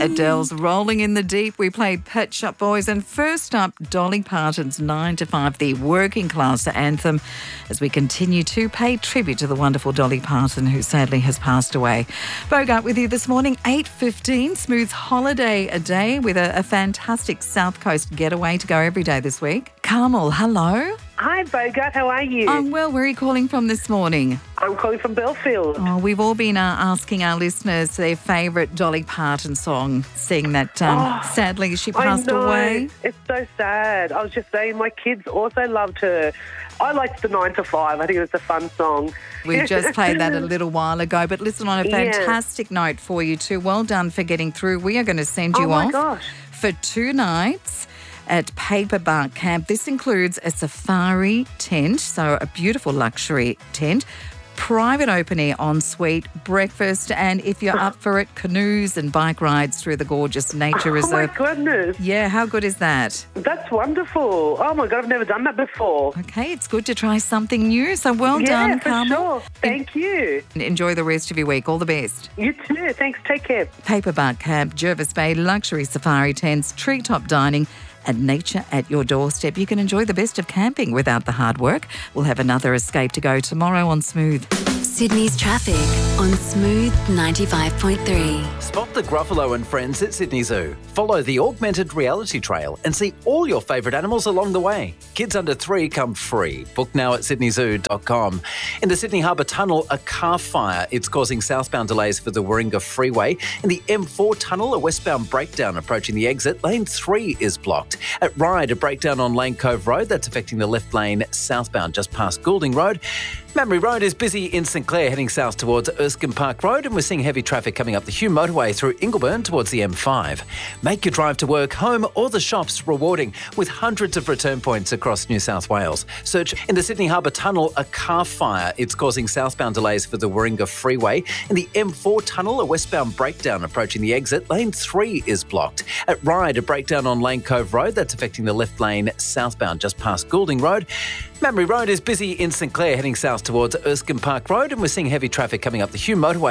Adele's Rolling in the Deep. We played Pet Shop Boys. And first up, Dolly Parton's 9 to 5, the working class anthem, as we continue to pay tribute to the wonderful Dolly Parton, who sadly has passed away. Bogart with you this morning, 8:15. Smooth holiday a day with a fantastic South Coast getaway to go every day this week. Carmel, hello. Hi, Bogart. How are you? I'm well. Where are you calling from this morning? I'm calling from Belfield. Oh, we've all been asking our listeners their favourite Dolly Parton song, seeing that sadly she passed away. It's so sad. I was just saying my kids also loved her. I liked the 9 to 5. I think it was a fun song. We just played that a little while ago. But listen, on a fantastic note for you too. Well done for getting through. We are going to send you off for 2 nights at Paperbark Camp. This includes a safari tent, so a beautiful luxury tent, private open-air ensuite, breakfast, and if you're up for it, canoes and bike rides through the gorgeous nature reserve. Oh, my goodness. Yeah, how good is that? That's wonderful. Oh, my God, I've never done that before. Okay, it's good to try something new, so well done, Carmel. Yeah, for sure. Thank you. Enjoy the rest of your week. All the best. You too. Thanks. Take care. Paperbark Camp, Jervis Bay, luxury safari tents, treetop dining, and nature at your doorstep. You can enjoy the best of camping without the hard work. We'll have another escape to go tomorrow on Smooth. Sydney's traffic on Smooth 95.3. Spot the Gruffalo and friends at Sydney Zoo. Follow the augmented reality trail and see all your favourite animals along the way. Kids under 3 come free. Book now at sydneyzoo.com. In the Sydney Harbour Tunnel, a car fire. It's causing southbound delays for the Warringah Freeway. In the M4 Tunnel, a westbound breakdown approaching the exit. Lane 3 is blocked. At Ryde, a breakdown on Lane Cove Road. That's affecting the left lane southbound just past Goulding Road. Mamre Road is busy in St Clair heading south towards Erskine Park Road, and we're seeing heavy traffic coming up the Hume Motorway through Ingleburn towards the M5. Make your drive to work, home or the shops rewarding with hundreds of return points across New South Wales. Search in the Sydney Harbour Tunnel, a car fire. It's causing southbound delays for the Warringah Freeway. In the M4 Tunnel, a westbound breakdown approaching the exit. Lane 3 is blocked. At Ryde, a breakdown on Lane Cove Road. That's affecting the left lane southbound just past Goulding Road. Mamre Road is busy in St Clair heading south towards Erskine Park Road, and we're seeing heavy traffic coming up the Hume Motorway